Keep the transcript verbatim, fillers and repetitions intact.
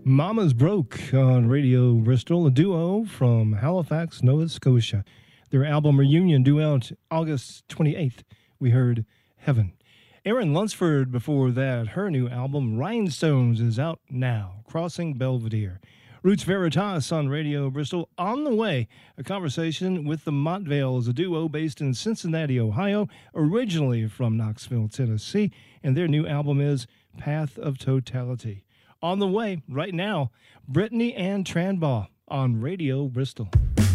Mama's Broke on Radio Bristol, a duo from Halifax, Nova Scotia. Their album Reunion due out August twenty-eighth. We heard Heaven. Erin Lunsford before that. Her new album Rhinestones is out now. Crossing Belvedere. Roots Veritas on Radio Bristol. On the way, a conversation with the Montvales, a duo based in Cincinnati, Ohio, originally from Knoxville, Tennessee, and their new album is Path of Totality. On the way, right now, Brittany Ann Tranbaugh on Radio Bristol.